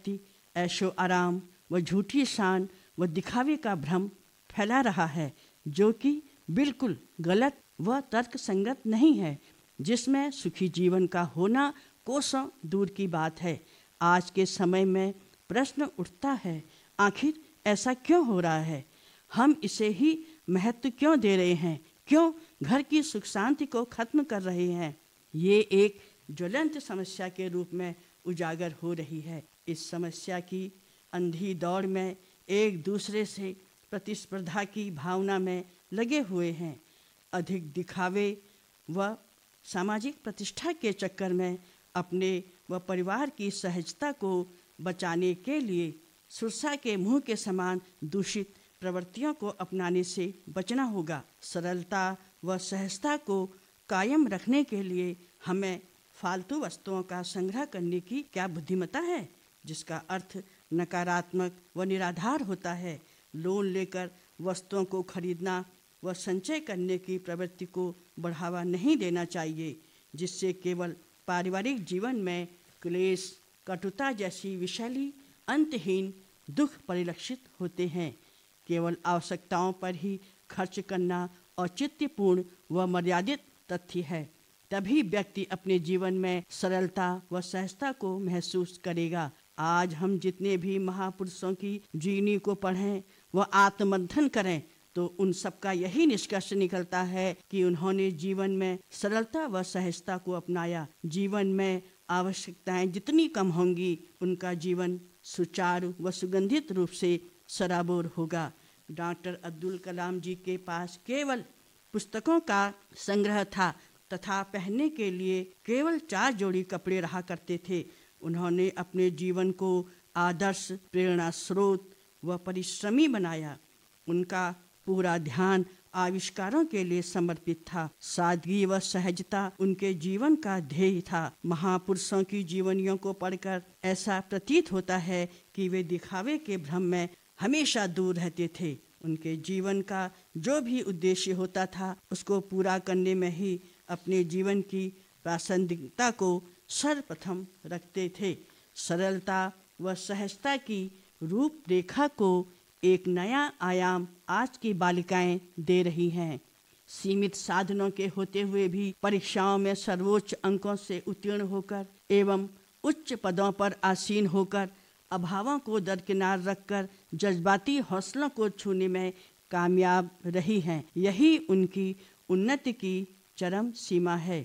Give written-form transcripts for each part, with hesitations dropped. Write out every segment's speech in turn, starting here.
व्यक्ति ऐशो आराम व झूठी शान व दिखावे का भ्रम फैला रहा है, जो कि बिल्कुल गलत व तर्कसंगत नहीं है, जिसमें सुखी जीवन का होना कोसों दूर की बात है। आज के समय में प्रश्न उठता है, आखिर ऐसा क्यों हो रहा है? हम इसे ही महत्व क्यों दे रहे हैं? क्यों घर की सुख शांति को खत्म कर रहे हैं? ये एक ज्वलंत समस्या के रूप में उजागर हो रही है। इस समस्या की अंधी दौड़ में एक दूसरे से प्रतिस्पर्धा की भावना में लगे हुए हैं। अधिक दिखावे व सामाजिक प्रतिष्ठा के चक्कर में अपने व परिवार की सहजता को बचाने के लिए सुरसा के मुंह के समान दूषित प्रवृत्तियों को अपनाने से बचना होगा। सरलता व सहजता को कायम रखने के लिए हमें फालतू वस्तुओं का संग्रह करने की क्या बुद्धिमत्ता है, जिसका अर्थ नकारात्मक व निराधार होता है। लोन लेकर वस्तुओं को खरीदना व संचय करने की प्रवृत्ति को बढ़ावा नहीं देना चाहिए, जिससे केवल पारिवारिक जीवन में क्लेश, कटुता जैसी विषैली अंतहीन दुख परिलक्षित होते हैं। केवल आवश्यकताओं पर ही खर्च करना औचित्यपूर्ण व मर्यादित तथ्य है। तभी व्यक्ति अपने जीवन में सरलता व सहजता को महसूस करेगा। आज हम जितने भी महापुरुषों की जीवनी को पढ़ें व आत्ममंथन करें तो उन सबका यही निष्कर्ष निकलता है कि उन्होंने जीवन में सरलता व सहजता को अपनाया। जीवन में आवश्यकताएं जितनी कम होंगी, उनका जीवन सुचारू व सुगंधित रूप से सराबोर होगा। डॉक्टर अब्दुल कलाम जी के पास केवल पुस्तकों का संग्रह था तथा पहनने के लिए केवल 4 जोड़ी कपड़े रहा करते थे। उन्होंने अपने जीवन को आदर्श, प्रेरणा स्रोत व परिश्रमी बनाया। उनका पूरा ध्यान आविष्कारों के लिए समर्पित था। सादगी व सहजता उनके जीवन का ध्येय था। महापुरुषों की जीवनियों को पढ़कर ऐसा प्रतीत होता है कि वे दिखावे के भ्रम में हमेशा दूर रहते थे। उनके जीवन का जो भी उद्देश्य होता था, उसको पूरा करने में ही अपने जीवन की प्रासंगिकता को सर्वप्रथम रखते थे। सरलता व सहजता की रूपरेखा को एक नया आयाम आज की बालिकाएं दे रही हैं। सीमित साधनों के होते हुए भी परीक्षाओं में सर्वोच्च अंकों से उत्तीर्ण होकर एवं उच्च पदों पर आसीन होकर अभावों को दरकिनार रखकर जज्बाती हौसलों को छूने में कामयाब रही हैं। यही उनकी उन्नति की चरम सीमा है।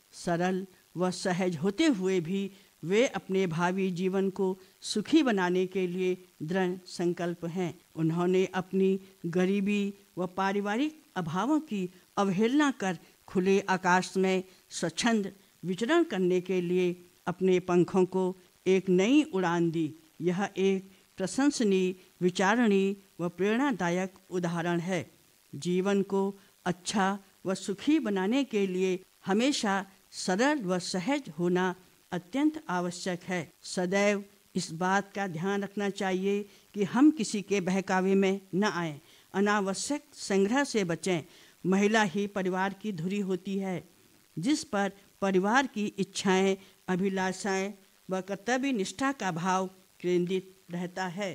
सरल व सहज होते हुए भी वे अपने भावी जीवन को सुखी बनाने के लिए दृढ़ संकल्प हैं। उन्होंने अपनी गरीबी व पारिवारिक अभावों की अवहेलना कर खुले आकाश में स्वच्छंद विचरण करने के लिए अपने पंखों को एक नई उड़ान दी। यह एक प्रशंसनीय, विचारणीय व प्रेरणादायक उदाहरण है। जीवन को अच्छा व सुखी बनाने के लिए हमेशा सरल व सहज होना अत्यंत आवश्यक है। सदैव इस बात का ध्यान रखना चाहिए कि हम किसी के बहकावे में न आएं, अनावश्यक संग्रह से बचें। महिला ही परिवार की धुरी होती है, जिस पर परिवार की इच्छाएं, अभिलाषाएं व कर्तव्य निष्ठा का भाव केंद्रित रहता है।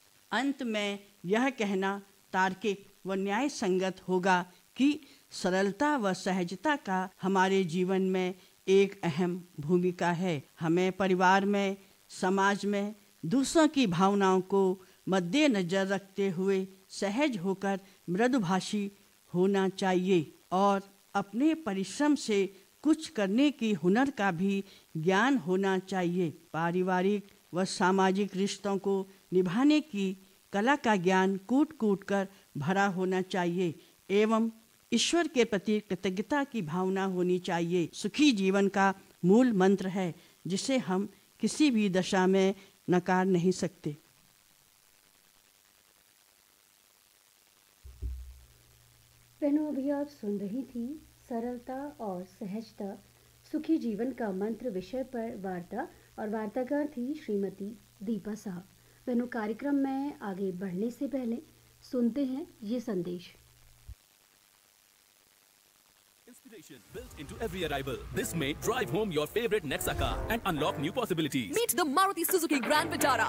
अंत में यह कहना तार्किक व न्याय संगत होगा कि सरलता व सहजता का हमारे जीवन में एक अहम भूमिका है। हमें परिवार में, समाज में दूसरों की भावनाओं को मद्देनजर रखते हुए सहज होकर मृदुभाषी होना चाहिए और अपने परिश्रम से कुछ करने की हुनर का भी ज्ञान होना चाहिए। पारिवारिक व सामाजिक रिश्तों को निभाने की कला का ज्ञान कूट कूट कर भरा होना चाहिए एवं ईश्वर के प्रति कृतज्ञता की भावना होनी चाहिए। सुखी जीवन का मूल मंत्र है, जिसे हम किसी भी दशा में नकार नहीं सकते। बहनों, अभी आप सुन रही थी सरलता और सहजता सुखी जीवन का मंत्र विषय पर वार्ता, और वार्ताकार थी श्रीमती दीपा साहब। बहनों, कार्यक्रम में आगे बढ़ने से पहले सुनते हैं ये संदेश। Inspiration built into every arrival. This May, drive home your favorite Nexa car and unlock new possibilities. Meet the Maruti Suzuki Grand Vitara,